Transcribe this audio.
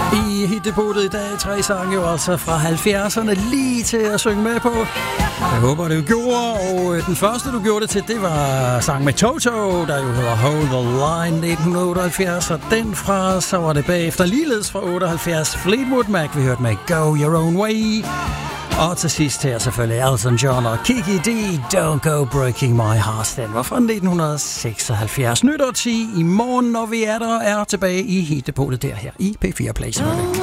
I hitdepotet i dag 3 sange jo altså fra 70'erne lige til at synge med på. Jeg håber, det gjorde, og den første, du gjorde det til, det var sang med Toto, der jo hedder Hold the Line 1978, og den fra, så var det bagefter ligeledes fra 78, Fleetwood Mac, vi hørte med Go Your Own Way. Og til sidst her selvfølgelig Elton John og Kiki D, Don't Go Breaking My Heart. Den var fra 1976. Nytårti i morgen, når vi er tilbage i hitdepotet der her i P4 Play.